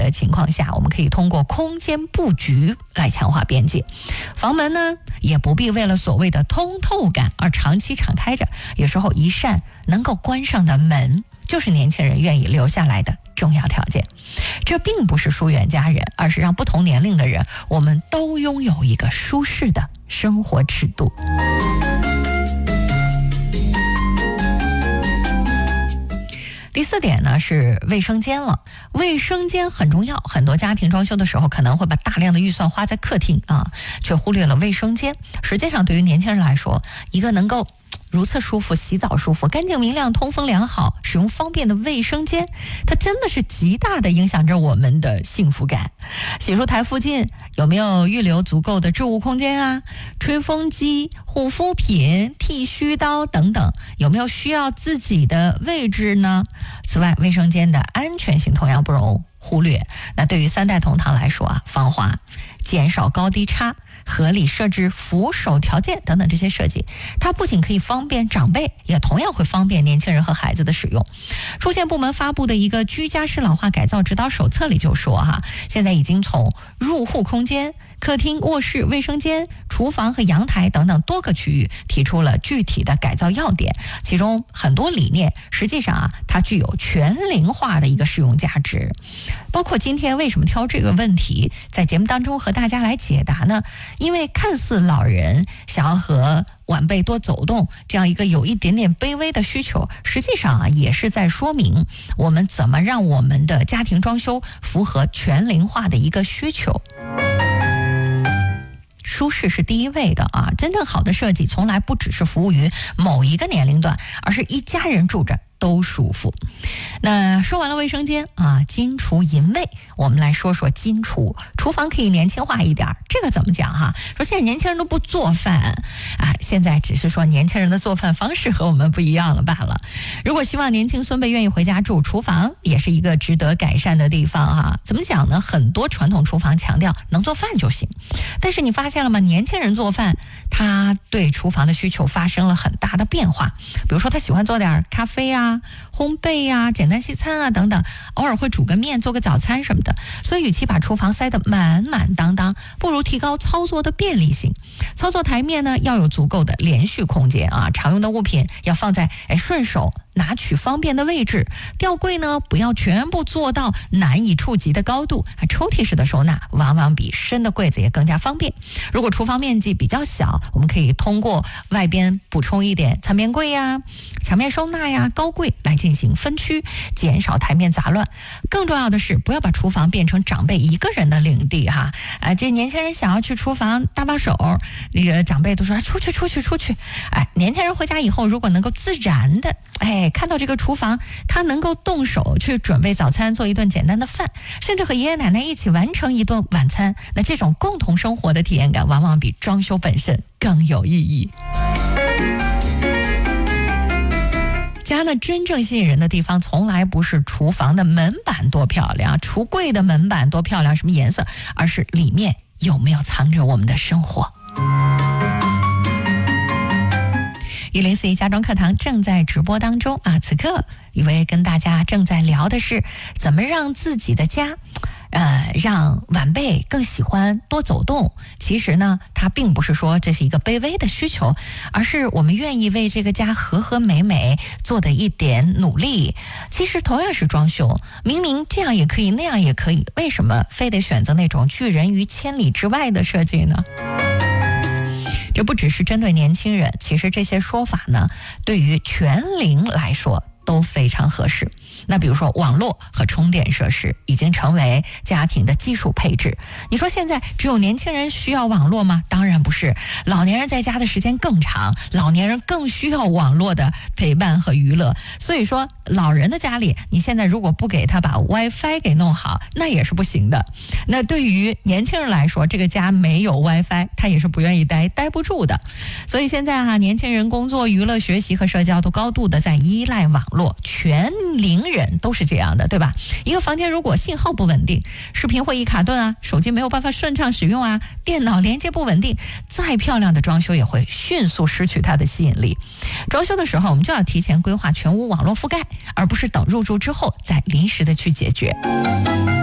的情况下，我们可以通过空间布局来强化边界。房门呢，也不必为了所谓的通透感而长期敞开着，有时候一扇能够关上的门，就是年轻人愿意留下来的重要条件。这并不是疏远家人，而是让不同年龄的人，我们都拥有一个舒适的生活尺度。第4点呢是卫生间了。卫生间很重要，很多家庭装修的时候可能会把大量的预算花在客厅却忽略了卫生间。实际上对于年轻人来说，一个能够如厕舒服、洗澡舒服、干净明亮、通风良好、使用方便的卫生间，它真的是极大的影响着我们的幸福感。洗漱台附近有没有预留足够的置物空间啊？吹风机、护肤品、剃须刀等等，有没有需要自己的位置呢？此外，卫生间的安全性同样不容忽略。那对于3代同堂来说防滑、减少高低差、合理设置扶手条件等等这些设计，它不仅可以方便长辈，也同样会方便年轻人和孩子的使用。出现部门发布的一个居家式老化改造指导手册里就说现在已经从入户空间、客厅、卧室、卫生间、厨房和阳台等等多个区域提出了具体的改造要点，其中很多理念实际上它具有全龄化的一个适用价值。包括今天为什么挑这个问题在节目当中和大家来解答呢？因为看似老人想要和晚辈多走动这样一个有一点点卑微的需求，实际上也是在说明我们怎么让我们的家庭装修符合全龄化的一个需求。舒适是第一位的真正好的设计从来不只是服务于某一个年龄段，而是一家人住着都舒服。那说完了卫生间金厨银卫，我们来说说金厨。厨房可以年轻化一点，这个怎么讲说现在年轻人都不做饭现在只是说年轻人的做饭方式和我们不一样了罢了。如果希望年轻孙辈愿意回家住，厨房也是一个值得改善的地方怎么讲呢？很多传统厨房强调能做饭就行，但是你发现了吗？年轻人做饭，他对厨房的需求发生了很大的变化。比如说他喜欢做点咖啡烘焙简单西餐等等，偶尔会煮个面、做个早餐什么的。所以与其把厨房塞得满满当当，不如提高操作的便利性。操作台面呢要有足够的连续空间常用的物品要放在顺手拿取方便的位置，吊柜呢不要全部做到难以触及的高度，抽屉式的收纳往往比深的柜子也更加方便。如果厨房面积比较小，我们可以通过外边补充一点餐边柜墙面收纳高柜来进行分区，减少台面杂乱。更重要的是，不要把厨房变成长辈一个人的领地这年轻人想要去厨房搭把手，那个长辈都说出去。年轻人回家以后，如果能够自然的看到这个厨房，他能够动手去准备早餐，做一顿简单的饭，甚至和爷爷奶奶一起完成一顿晚餐，那这种共同生活的体验感往往比装修本身更有意义。家呢真正吸引人的地方从来不是厨房的门板多漂亮，橱柜的门板多漂亮，什么颜色，而是里面有没有藏着我们的生活。1041家装课堂正在直播当中此刻宇薇跟大家正在聊的是怎么让自己的家让晚辈更喜欢多走动。其实呢，它并不是说这是一个卑微的需求，而是我们愿意为这个家和和美美做的一点努力。其实同样是装修，明明这样也可以，那样也可以，为什么非得选择那种拒人于千里之外的设计呢？这不只是针对年轻人，其实这些说法呢，对于全龄来说都非常合适。那比如说网络和充电设施已经成为家庭的基础配置。你说现在只有年轻人需要网络吗？当然不是，老年人在家的时间更长，老年人更需要网络的陪伴和娱乐。所以说老人的家里，你现在如果不给他把 WiFi 给弄好，那也是不行的。那对于年轻人来说，这个家没有 WiFi 他也是不愿意待不住的。所以现在年轻人工作、娱乐、学习和社交都高度的在依赖网络，全龄人都是这样的，对吧？一个房间如果信号不稳定，视频会议卡顿手机没有办法顺畅使用电脑连接不稳定，再漂亮的装修也会迅速失去它的吸引力。装修的时候，我们就要提前规划全屋网络覆盖，而不是等入住之后再临时的去解决。